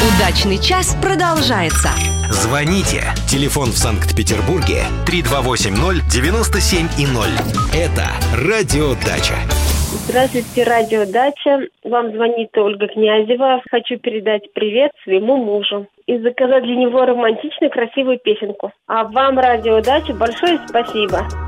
Удачный час продолжается. Звоните. Телефон в Санкт-Петербурге 3280-97-0. Это Радиодача. Здравствуйте, Радиодача. Вам звонит Ольга Князева. Хочу передать привет своему мужу и заказать для него романтичную, красивую песенку. А вам, Радиодача, большое спасибо.